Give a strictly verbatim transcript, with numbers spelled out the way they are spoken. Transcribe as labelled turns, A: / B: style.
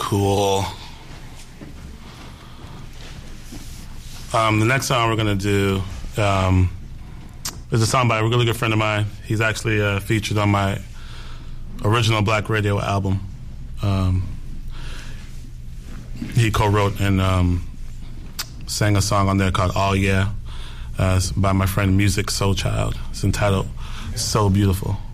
A: Cool. Um, the next song we're going to do um, is a song by a really good friend of mine. He's actually uh, featured on my original Black Radio album. Um, he co-wrote and um, sang a song on there called All Yeah. Uh, it's by my friend Music Soul Child. It's entitled So Beautiful.